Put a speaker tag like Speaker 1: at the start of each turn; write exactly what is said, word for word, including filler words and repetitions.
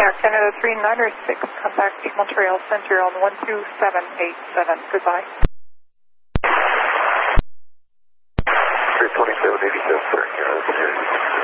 Speaker 1: Air Canada three niner six, contact East Montreal Center on one two seven eight seven. Goodbye.
Speaker 2: three twenty-seven eighty-seven, sir.